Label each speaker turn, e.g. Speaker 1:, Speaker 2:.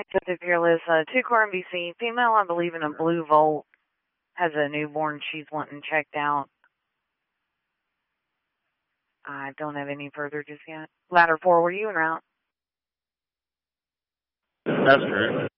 Speaker 1: Detective Fearless, 2-car NBC, female, I believe in a blue Volt, has a newborn she's wanting checked out. I don't have any further just yet. Ladder 4, were you en route?
Speaker 2: That's correct.